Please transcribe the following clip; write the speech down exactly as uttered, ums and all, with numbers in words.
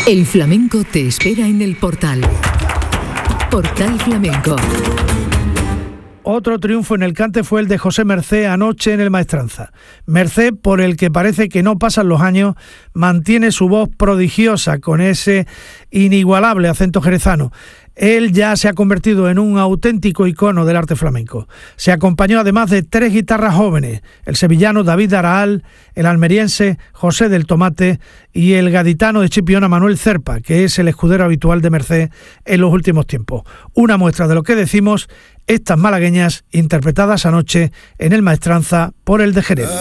El flamenco te espera en el Portal. Portal Flamenco. Otro triunfo en el cante fue el de José Mercé anoche en el Maestranza. Mercé, por el que parece que no pasan los años, mantiene su voz prodigiosa con ese inigualable acento jerezano. Él ya se ha convertido en un auténtico icono del arte flamenco. Se acompañó además de tres guitarras jóvenes, el sevillano David Araal, el almeriense José del Tomate y el gaditano de Chipiona Manuel Cerpa, que es el escudero habitual de Mercé en los últimos tiempos. Una muestra de lo que decimos, estas malagueñas interpretadas anoche en el Maestranza por el de Jerez.